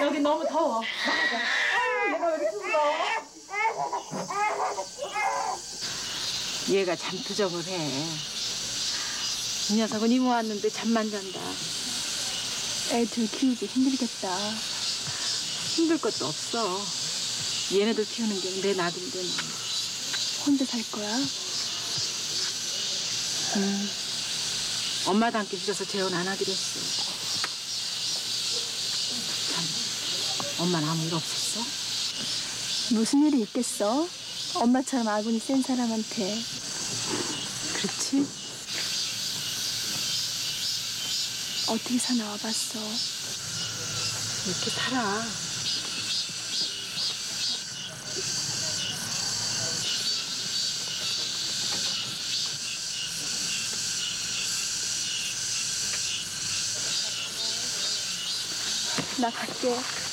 여기 너무 더워. 내가 왜 이렇게 울어? 얘가 잠투정을 해. 이 녀석은 이모 왔는데 잠만 잔다. 애들 키우기 힘들겠다. 힘들 것도 없어. 얘네들 키우는 게 내 낙인데 뭐. 혼자 살 거야? 엄마도 함께 싫어서 재혼 안 하기로 했어. 참, 엄마는 아무 일 없었어? 무슨 일이 있겠어? 엄마처럼 아군이 센 사람한테. 그렇지? 어떻게 사나 와봤어. 이렇게 살아. 나 갈게.